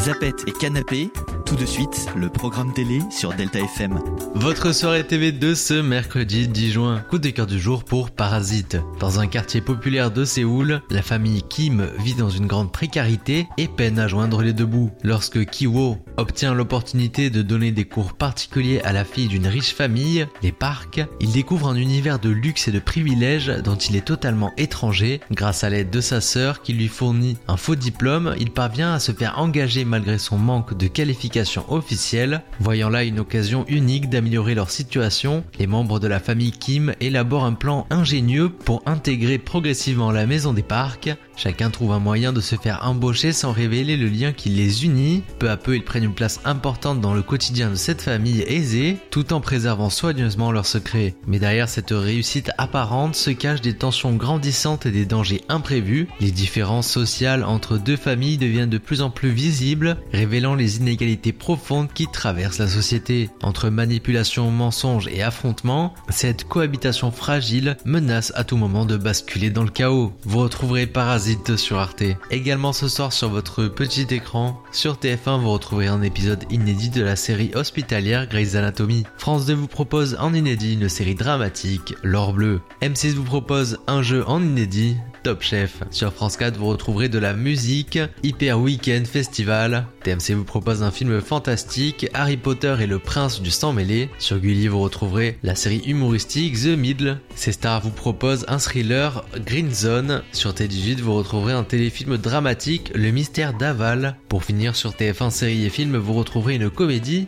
Zapette et Canapé, tout de suite, le programme télé sur Delta FM. Votre soirée TV de ce mercredi 10 juin. Coup de cœur du jour pour Parasite. Dans un quartier populaire de Séoul, la famille Kim vit dans une grande précarité et peine à joindre les deux bouts. Lorsque Ki-woo obtient l'opportunité de donner des cours particuliers à la fille d'une riche famille, les Park, il découvre un univers de luxe et de privilèges dont il est totalement étranger. Grâce à l'aide de sa sœur qui lui fournit un faux diplôme, il parvient à se faire engager malgré son manque de qualification officielle. Voyant là une occasion unique d'améliorer leur situation, les membres de la famille Kim élaborent un plan ingénieux pour intégrer progressivement la maison des Park. Chacun trouve un moyen de se faire embaucher sans révéler le lien qui les unit. Peu à peu, ils prennent une place importante dans le quotidien de cette famille aisée, tout en préservant soigneusement leurs secrets. Mais derrière cette réussite apparente se cachent des tensions grandissantes et des dangers imprévus. Les différences sociales entre deux familles deviennent de plus en plus visibles, révélant les inégalités profondes qui traversent la société. Entre manipulation, mensonges et affrontements, cette cohabitation fragile menace à tout moment de basculer dans le chaos. Vous retrouverez Parasite sur Arte. Également ce soir sur votre petit écran, sur TF1 vous retrouverez un épisode inédit de la série hospitalière Grey's Anatomy. France 2 vous propose en inédit une série dramatique, L'Or Bleu. M6 vous propose un jeu en inédit, Top Chef. Sur France 4 vous retrouverez de la musique, Hyper Weekend Festival. TMC vous propose un film fantastique, Harry Potter et le Prince du Sang Mêlé. Sur Gulli vous retrouverez la série humoristique The Middle. C-Star vous propose un thriller, Green Zone. Sur T18 vous retrouverez un téléfilm dramatique, Le Mystère d'Aval. Pour finir sur TF1 séries et films vous retrouverez une comédie,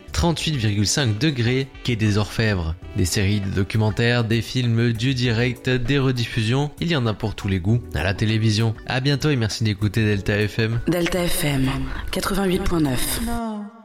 38,5 degrés, Quai des Orfèvres. Des séries, des documentaires, des films, du direct, des rediffusions, il y en a pour tous les goûts à la télévision. À bientôt et merci d'écouter Delta FM. Delta FM 88.9.